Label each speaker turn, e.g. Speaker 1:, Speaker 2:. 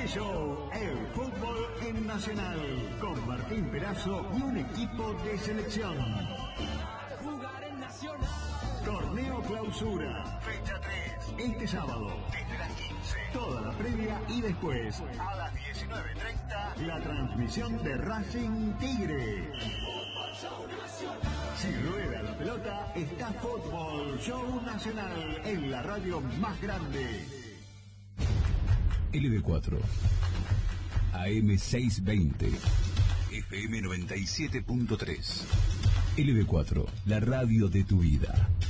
Speaker 1: Show, el fútbol en Nacional, con Martín Perazo y un equipo de selección.
Speaker 2: Jugar en Nacional.
Speaker 1: Torneo Clausura, fecha 3, este sábado, desde las 15. Toda la previa y después, a las 19:30, la transmisión de Racing Tigre. Si rueda la pelota, está Fútbol Show Nacional en la radio más grande.
Speaker 3: LB4 AM620 FM 97.3 LB4, la radio de tu vida.